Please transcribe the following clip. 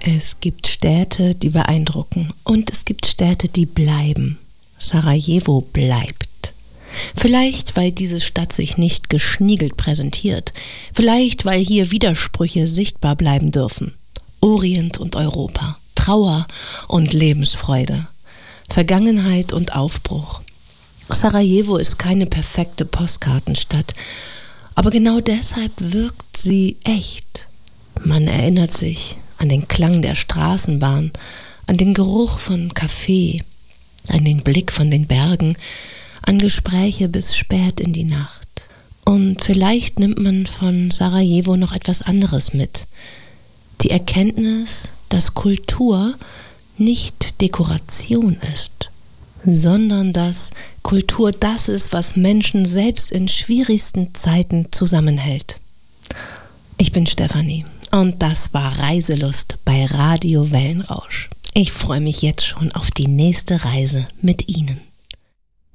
Es gibt Städte, die beeindrucken und es gibt Städte, die bleiben. Sarajevo bleibt. Vielleicht, weil diese Stadt sich nicht geschniegelt präsentiert. Vielleicht, weil hier Widersprüche sichtbar bleiben dürfen. Orient und Europa, Trauer und Lebensfreude, Vergangenheit und Aufbruch. Sarajevo ist keine perfekte Postkartenstadt, aber genau deshalb wirkt sie echt. Man erinnert sich an den Klang der Straßenbahn, an den Geruch von Kaffee, an den Blick von den Bergen, an Gespräche bis spät in die Nacht. Und vielleicht nimmt man von Sarajevo noch etwas anderes mit. Die Erkenntnis, dass Kultur nicht Dekoration ist, sondern dass Kultur das ist, was Menschen selbst in schwierigsten Zeiten zusammenhält. Ich bin Stefanie und das war Reiselust bei Radio Wellenrausch. Ich freue mich jetzt schon auf die nächste Reise mit Ihnen.